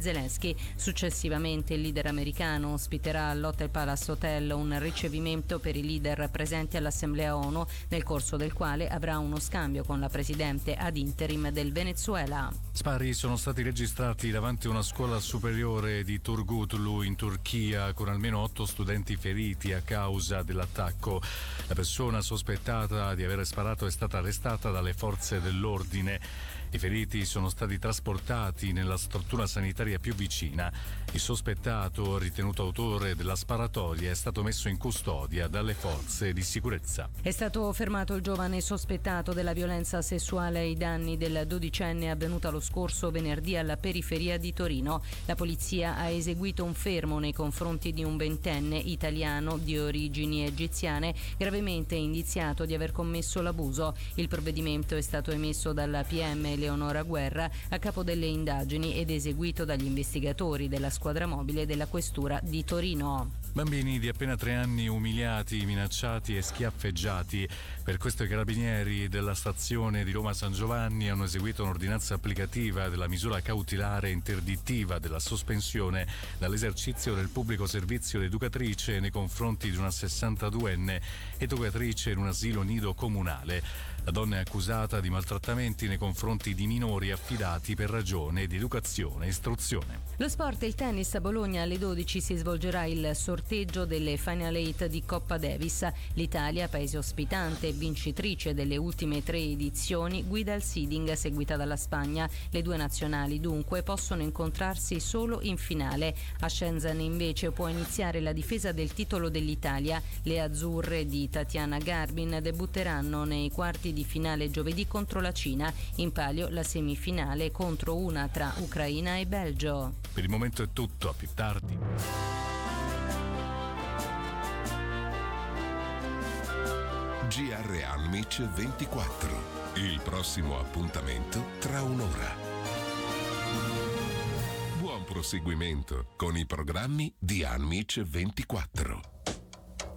Zelensky. Successivamente il leader americano ospiterà all'Hotel Palace Hotel un ricevimento per i leader presenti all'Assemblea ONU, nel corso del quale avrà uno scambio con la presidente ad interim del Venezuela. Spari sono stati registrati davanti a una scuola superiore di Turgutlu in Turchia, con almeno 8 studenti feriti a causa dell'attacco. La persona sospettata di aver sparato è stata arrestata dalle forze dell'ordine. I feriti sono stati trasportati nella struttura sanitaria più vicina. Il sospettato, ritenuto autore della sparatoria, è stato messo in custodia dalle forze di sicurezza. È stato fermato il giovane sospettato della violenza sessuale ai danni del 12enne avvenuta lo scorso venerdì alla periferia di Torino. La polizia ha eseguito un fermo nei confronti di un 20enne italiano di origini egiziane gravemente indiziato di aver commesso l'abuso. Il provvedimento è stato emesso dalla PM Eleonora Guerra a capo delle indagini ed eseguito dagli investigatori della squadra mobile della questura di Torino. Bambini di appena 3 anni umiliati, minacciati e schiaffeggiati. Per questo i carabinieri della stazione di Roma San Giovanni hanno eseguito un'ordinanza applicativa della misura cautelare interdittiva della sospensione dall'esercizio del pubblico servizio educatrice nei confronti di una 62enne educatrice in un asilo nido comunale. La donna è accusata di maltrattamenti nei confronti di minori affidati per ragione di educazione e istruzione. Lo sport e il tennis. A Bologna alle 12 si svolgerà il sorteggio delle Final 8 di Coppa Davis. L'Italia, paese ospitante e vincitrice delle ultime 3 edizioni, guida il seeding seguita dalla Spagna. Le due nazionali dunque possono incontrarsi solo in finale. A Shenzhen invece può iniziare la difesa del titolo dell'Italia. Le azzurre di Tatiana Garbin debutteranno nei quarti di finale giovedì contro la Cina. In palio la semifinale contro una tra Ucraina e Belgio. Per il momento è tutto, a più tardi. GR Amici 24. Il prossimo appuntamento tra un'ora. Buon proseguimento con i programmi di Amici 24.